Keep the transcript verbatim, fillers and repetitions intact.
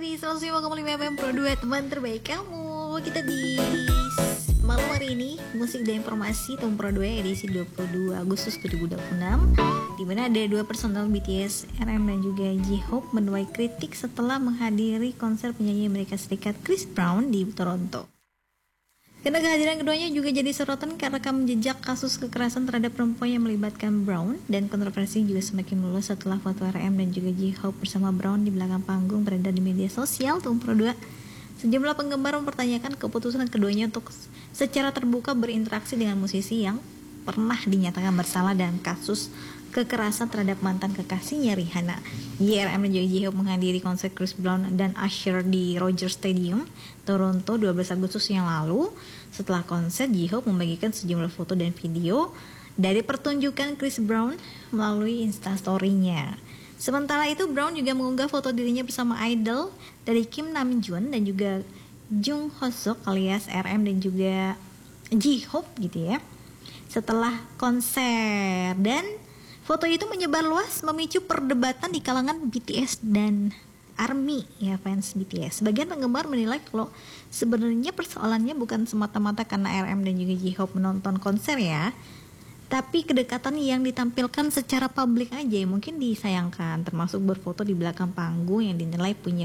di seratus lima koma lima F M Pro dua, teman terbaik kamu. Kita di malam hari ini, musik dan informasi tahun Pro dua edisi dua puluh dua Agustus dua ribu dua puluh enam, dimana ada dua personel B T S, R M dan juga J-Hope menuai kritik setelah menghadiri konser penyanyi Amerika Serikat Chris Brown di Toronto. Karena kehadiran keduanya juga jadi sorotan karena rekam jejak kasus kekerasan terhadap perempuan yang melibatkan Brown, dan kontroversi juga semakin meluas setelah foto R M dan juga J-Hope bersama Brown di belakang panggung beredar di media sosial tahun Pro dua. Sejumlah penggemar mempertanyakan keputusan keduanya untuk secara terbuka berinteraksi dengan musisi yang pernah dinyatakan bersalah dalam kasus kekerasan terhadap mantan kekasihnya Rihanna. R M dan juga J-Hope menghadiri konser Chris Brown dan Usher di Rogers Stadium, Toronto dua belas Agustus yang lalu. Setelah konser, J-Hope membagikan sejumlah foto dan video dari pertunjukan Chris Brown melalui Instastory-nya. Sementara itu, Brown juga mengunggah foto dirinya bersama idol dari Kim Namjoon dan juga Jung Hoseok alias R M dan juga J-Hope gitu ya, setelah konser. Dan foto itu menyebar luas memicu perdebatan di kalangan B T S dan ARMY ya, fans B T S. Sebagian penggemar menilai kalau sebenarnya persoalannya bukan semata-mata karena R M dan juga J-Hope menonton konser ya, tapi kedekatan yang ditampilkan secara publik aja yang mungkin disayangkan, termasuk berfoto di belakang panggung yang dinilai punya